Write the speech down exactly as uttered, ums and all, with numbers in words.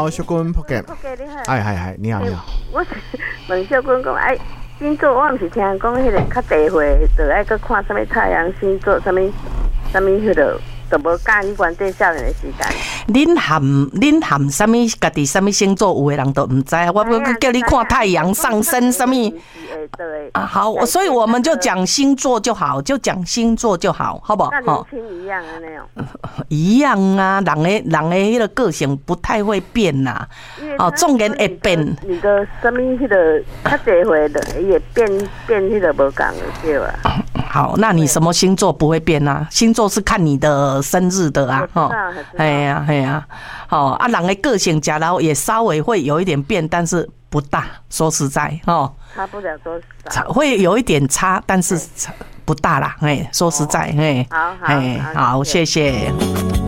好，小君仆街。 仆街你好。 哎哎哎，你好你好。 我是问小君讲，哎，星座我毋是听讲迄个较地会，就爱去看什么太阳星座，什么什么迄个。就无教你管这少年的时间。 恁含恁含什么？家己什么星座有的人都唔知，我不叫你看太阳上升什么。啊，好，所以我们就讲星座就好，就讲星座就好，好不好？ 那年轻一样的那种。 一样啊，人的人的迄个个性不太会变呐。哦，纵然会变。 你的什么迄个较侪回的也变变迄个无共的对吧？ 好，那你什么星座不会变啊？星座是看你的生日的啊， 哈， 哎呀哎呀，好啊，人的个性假如也稍微会有一点变，但是不大，说实在哦， 差不了多少， 会有一点差，但是不大啦，哎，说实在，哎， 好好， 哎，好，谢谢。